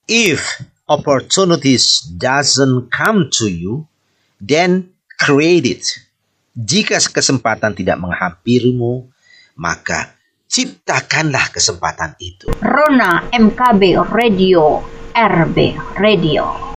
If opportunities doesn't come to you, then create it. Jika kesempatan tidak menghampirimu, maka ciptakanlah kesempatan itu. Rona MKB Radio, RB Radio.